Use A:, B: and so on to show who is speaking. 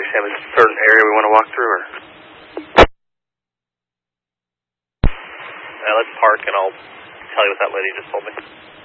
A: Sam, is there a certain area we want to walk through, or?
B: Let's park and I'll tell you what that lady just told me.